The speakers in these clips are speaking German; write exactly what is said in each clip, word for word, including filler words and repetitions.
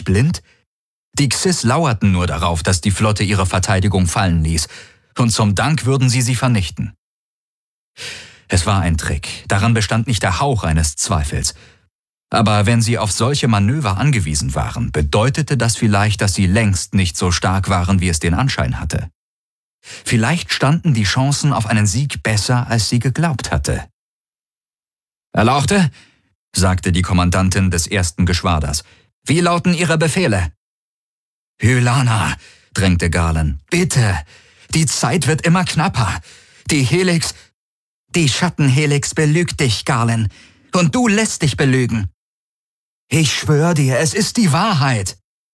blind? Die Xyz lauerten nur darauf, dass die Flotte ihre Verteidigung fallen ließ, und zum Dank würden sie sie vernichten. Es war ein Trick, daran bestand nicht der Hauch eines Zweifels. Aber wenn sie auf solche Manöver angewiesen waren, bedeutete das vielleicht, dass sie längst nicht so stark waren, wie es den Anschein hatte. Vielleicht standen die Chancen auf einen Sieg besser, als sie geglaubt hatte. »Erlauchte«, sagte die Kommandantin des ersten Geschwaders, »wie lauten Ihre Befehle?« »Ylana«, drängte Galen, »bitte, die Zeit wird immer knapper. Die Helix, die Schattenhelix belügt dich, Galen, und du lässt dich belügen. Ich schwör dir, es ist die Wahrheit.«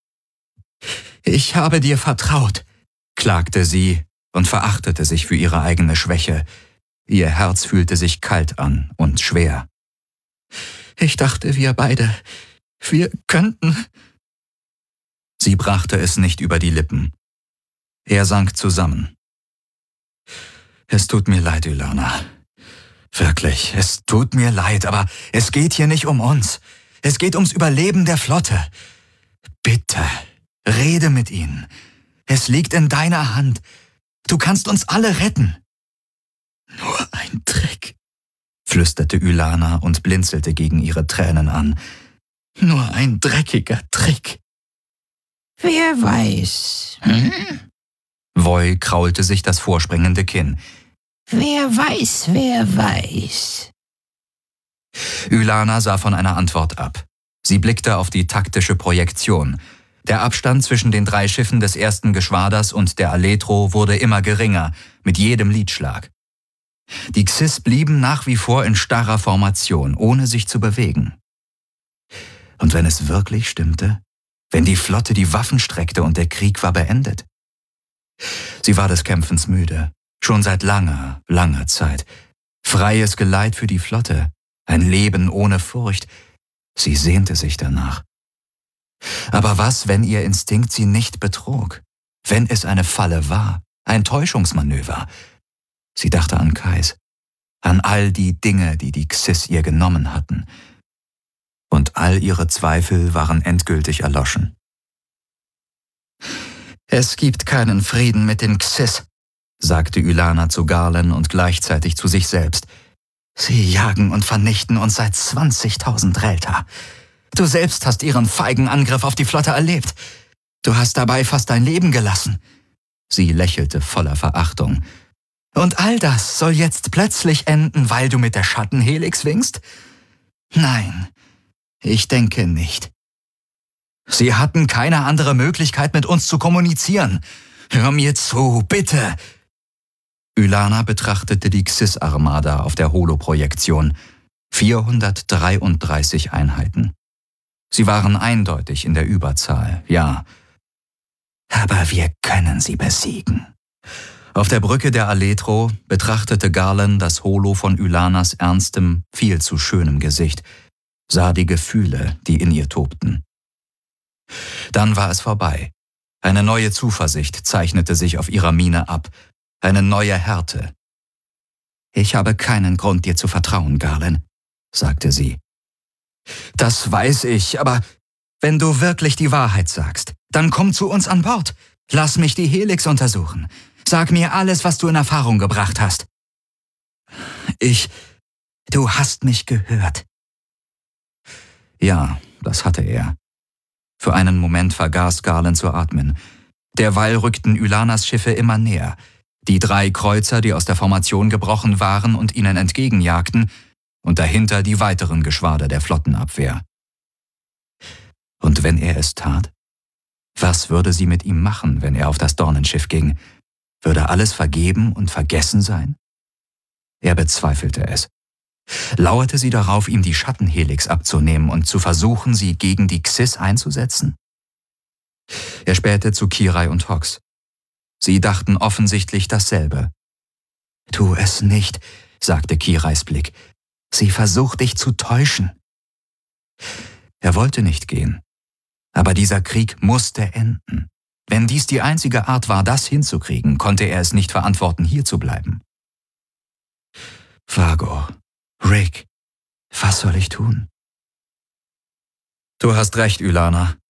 »Ich habe dir vertraut«, klagte sie und verachtete sich für ihre eigene Schwäche. Ihr Herz fühlte sich kalt an und schwer. »Ich dachte, wir beide, wir könnten...« Sie brachte es nicht über die Lippen. Er sank zusammen. »Es tut mir leid, Ylana. Wirklich, es tut mir leid, aber es geht hier nicht um uns. Es geht ums Überleben der Flotte. Bitte, rede mit ihnen. Es liegt in deiner Hand. Du kannst uns alle retten.« »Nur ein Trick«, flüsterte Ylana und blinzelte gegen ihre Tränen an. »Nur ein dreckiger Trick.« »Wer weiß, hm? Voi kraulte sich das vorspringende Kinn. Wer weiß, wer weiß.« Ylana sah von einer Antwort ab. Sie blickte auf die taktische Projektion. Der Abstand zwischen den drei Schiffen des ersten Geschwaders und der Aletro wurde immer geringer, mit jedem Liedschlag. Die Xyz blieben nach wie vor in starrer Formation, ohne sich zu bewegen. Und wenn es wirklich stimmte? Wenn die Flotte die Waffen streckte und der Krieg war beendet? Sie war des Kämpfens müde, schon seit langer, langer Zeit. Freies Geleit für die Flotte, ein Leben ohne Furcht. Sie sehnte sich danach. Aber was, wenn ihr Instinkt sie nicht betrog? Wenn es eine Falle war, ein Täuschungsmanöver? Sie dachte an Kais, an all die Dinge, die die Xyz ihr genommen hatten. Und all ihre Zweifel waren endgültig erloschen. »Es gibt keinen Frieden mit den Xyz«, sagte Ylana zu Galen und gleichzeitig zu sich selbst. »Sie jagen und vernichten uns seit zwanzigtausend Relta. Du selbst hast ihren feigen Angriff auf die Flotte erlebt. Du hast dabei fast dein Leben gelassen.« Sie lächelte voller Verachtung. »Und all das soll jetzt plötzlich enden, weil du mit der Schattenhelix winkst? Nein, ich denke nicht. Sie hatten keine andere Möglichkeit, mit uns zu kommunizieren. Hör mir zu, bitte!« Ylana betrachtete die Xyz-Armada auf der Holoprojektion. vierhundertdreiunddreißig Einheiten. Sie waren eindeutig in der Überzahl, ja. Aber wir können sie besiegen. Auf der Brücke der Aletro betrachtete Galen das Holo von Ylanas ernstem, viel zu schönem Gesicht, sah die Gefühle, die in ihr tobten. Dann war es vorbei. Eine neue Zuversicht zeichnete sich auf ihrer Miene ab, eine neue Härte. »Ich habe keinen Grund, dir zu vertrauen, Galen«, sagte sie. »Das weiß ich, aber wenn du wirklich die Wahrheit sagst, dann komm zu uns an Bord. Lass mich die Helix untersuchen. Sag mir alles, was du in Erfahrung gebracht hast.« »Ich... Du hast mich gehört.« Ja, das hatte er. Für einen Moment vergaß Galen zu atmen. Derweil rückten Ylanas Schiffe immer näher. Die drei Kreuzer, die aus der Formation gebrochen waren und ihnen entgegenjagten, und dahinter die weiteren Geschwader der Flottenabwehr. Und wenn er es tat? Was würde sie mit ihm machen, wenn er auf das Dornenschiff ging? Würde alles vergeben und vergessen sein? Er bezweifelte es. Lauerte sie darauf, ihm die Schattenhelix abzunehmen und zu versuchen, sie gegen die Xyz einzusetzen? Er spähte zu Kirai und Hox. Sie dachten offensichtlich dasselbe. »Tu es nicht«, sagte Kirais Blick. »Sie versucht, dich zu täuschen.« Er wollte nicht gehen. Aber dieser Krieg musste enden. Wenn dies die einzige Art war, das hinzukriegen, konnte er es nicht verantworten, hier zu bleiben. »Vago, Rick, was soll ich tun?« »Du hast recht, Ylana«,